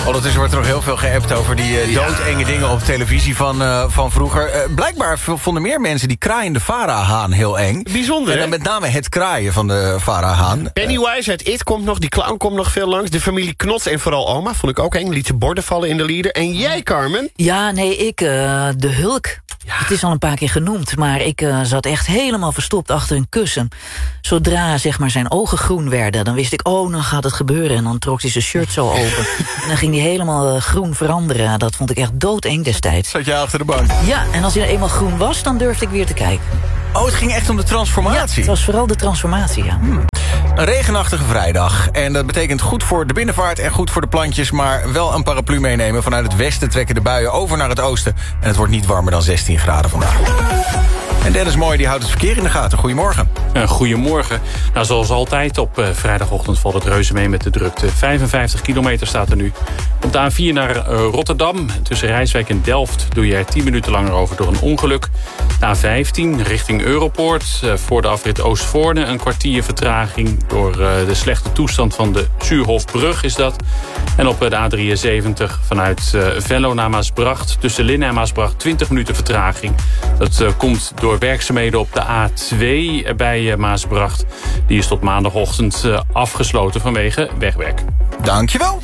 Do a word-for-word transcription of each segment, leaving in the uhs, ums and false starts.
Ondertussen wordt er nog heel veel geappt over die uh, doodenge ja. dingen op televisie van, uh, van vroeger. Uh, blijkbaar vonden meer mensen die kraaiende Farah-haan heel eng. Bijzonder, En dan met name het kraaien van de Farah-haan. Pennywise uit It komt nog, die clown komt nog veel langs. De familie Knots en vooral oma, vond ik ook eng. Liet de borden vallen in de lieder. En jij, Carmen? Ja, nee, ik, uh, de Hulk. Ja. Het is al een paar keer genoemd, maar ik uh, zat echt helemaal verstopt achter een kussen. Zodra, zeg maar, zijn ogen groen werden, dan wist ik, oh, dan gaat het gebeuren. En dan trok hij zijn shirt zo open. En dan ging hij helemaal uh, groen veranderen. Dat vond ik echt doodeng destijds. Zat jij achter de bank? Ja, en als hij eenmaal groen was, dan durfde ik weer te kijken. Oh, het ging echt om de transformatie? Ja, het was vooral de transformatie, ja. Hmm. Een regenachtige vrijdag. En dat betekent goed voor de binnenvaart en goed voor de plantjes... maar wel een paraplu meenemen. Vanuit het westen trekken de buien over naar het oosten. En het wordt niet warmer dan zestien graden vandaag. En Dennis Mooi die houdt het verkeer in de gaten. Goedemorgen. Uh, goedemorgen. Nou, zoals altijd op uh, vrijdagochtend valt het reuze mee met de drukte. vijfenvijftig kilometer staat er nu. Op de A vier naar uh, Rotterdam. Tussen Rijswijk en Delft doe je er tien minuten langer over door een ongeluk. De A vijftien richting Europoort. Uh, voor de afrit Oostvoorne een kwartier vertraging. Door uh, de slechte toestand van de Zuurhofbrug is dat. En op uh, de A drieënzeventig vanuit uh, Venlo naar Maasbracht. Tussen Linnen en Maasbracht twintig minuten vertraging. Dat uh, komt door werkzaamheden op de A twee bij uh, Maasbracht. Die is tot maandagochtend uh, afgesloten vanwege wegwerk. Dankjewel.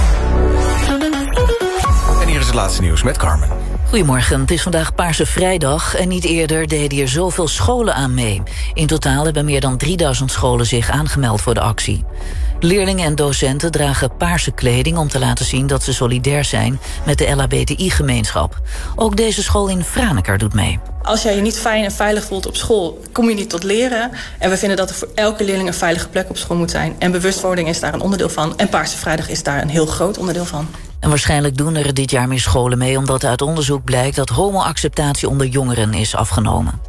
En hier is het laatste nieuws met Carmen. Goedemorgen, het is vandaag Paarse Vrijdag en niet eerder deden hier zoveel scholen aan mee. In totaal hebben meer dan drieduizend scholen zich aangemeld voor de actie. Leerlingen en docenten dragen paarse kleding om te laten zien dat ze solidair zijn met de L H B T I-gemeenschap. Ook deze school in Franeker doet mee. Als jij je niet fijn en veilig voelt op school, kom je niet tot leren. En we vinden dat er voor elke leerling een veilige plek op school moet zijn. En bewustwording is daar een onderdeel van. En Paarse Vrijdag is daar een heel groot onderdeel van. En waarschijnlijk doen er dit jaar meer scholen mee, omdat uit onderzoek blijkt dat homoacceptatie onder jongeren is afgenomen.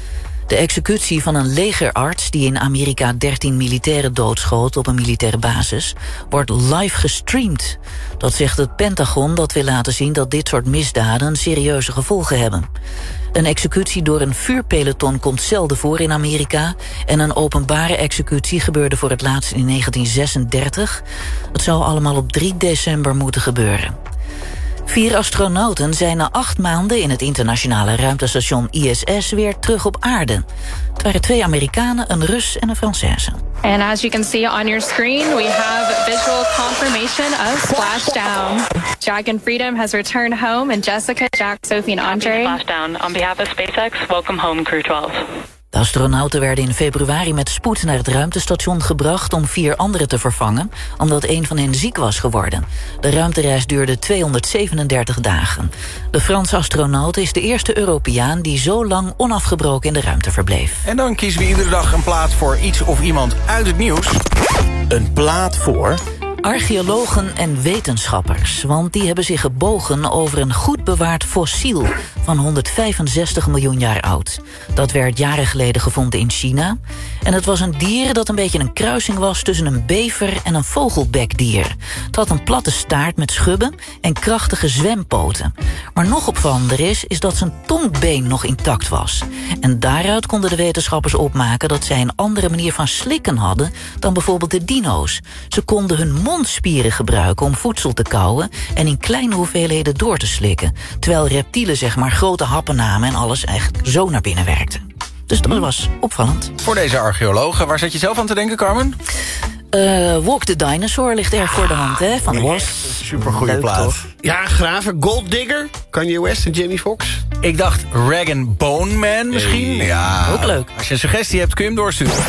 De executie van een legerarts die in Amerika dertien militairen doodschoot op een militaire basis wordt live gestreamd. Dat zegt het Pentagon, dat wil laten zien dat dit soort misdaden serieuze gevolgen hebben. Een executie door een vuurpeloton komt zelden voor in Amerika en een openbare executie gebeurde voor het laatst in negentien zesendertig. Het zou allemaal op drie december moeten gebeuren. Vier astronauten zijn na acht maanden in het internationale ruimtestation I S S weer terug op aarde. Het waren twee Amerikanen, een Rus en een Française. And as you can see on your screen, we have visual confirmation of splashdown. Jack and Freedom has returned home and Jessica, Jack, Sophie en Andre. Splashdown. On behalf of SpaceX, welcome home crew twaalf. De astronauten werden in februari met spoed naar het ruimtestation gebracht om vier anderen te vervangen, omdat een van hen ziek was geworden. De ruimtereis duurde tweehonderdzevenendertig dagen. De Franse astronaut is de eerste Europeaan die zo lang onafgebroken in de ruimte verbleef. En dan kiezen we iedere dag een plaat voor iets of iemand uit het nieuws. Een plaat voor archeologen en wetenschappers, want die hebben zich gebogen over een goed bewaard fossiel van honderdvijfenzestig miljoen jaar oud. Dat werd jaren geleden gevonden in China. En het was een dier dat een beetje een kruising was tussen een bever en een vogelbekdier. Het had een platte staart met schubben en krachtige zwempoten. Maar nog opvallender is, is dat zijn tongbeen nog intact was. En daaruit konden de wetenschappers opmaken dat zij een andere manier van slikken hadden dan bijvoorbeeld de dino's. Ze konden hun mondspieren gebruiken om voedsel te kauwen en in kleine hoeveelheden door te slikken. Terwijl reptielen zeg maar grote happen namen en alles echt zo naar binnen werkten. Dus dat was opvallend. Voor deze archeologen, waar zat je zelf aan te denken, Carmen? Uh, Walk the Dinosaur ligt erg voor de hand, hè? Van Was. Super goede plaat. Toch? Ja, graven. Gold Digger, Kanye West en Jamie Foxx. Ik dacht Rag and Bone Man misschien. Hey. Ja, ook leuk. Als je een suggestie hebt, kun je hem doorsturen.